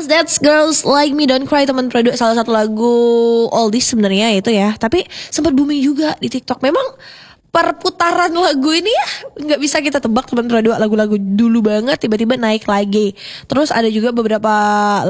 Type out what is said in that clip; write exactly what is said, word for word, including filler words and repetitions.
That's Girls Like Me Don't Cry, teman Pro dua, salah satu lagu oldies sebenarnya itu ya, tapi sempat booming juga di TikTok. Memang perputaran lagu ini ya nggak bisa kita tebak teman Pro dua, lagu-lagu dulu banget tiba-tiba naik lagi. Terus ada juga beberapa